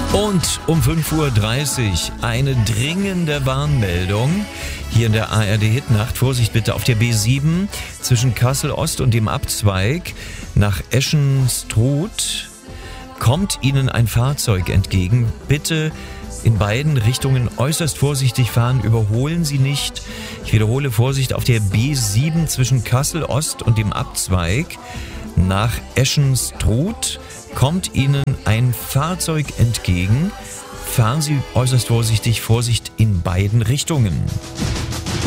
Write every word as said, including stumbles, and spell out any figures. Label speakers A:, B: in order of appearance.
A: Und um fünf Uhr dreißig eine dringende Warnmeldung hier in der A R D-Hitnacht. Vorsicht bitte auf der B sieben zwischen Kassel Ost und dem Abzweig nach Eschenstruth kommt Ihnen ein Fahrzeug entgegen. Bitte in beiden Richtungen äußerst vorsichtig fahren, überholen Sie nicht. Ich wiederhole, Vorsicht auf der B sieben zwischen Kassel Ost und dem Abzweig nach Eschenstruth kommt Ihnen ein Fahrzeug entgegen. Fahren Sie äußerst vorsichtig, Vorsicht in beiden Richtungen.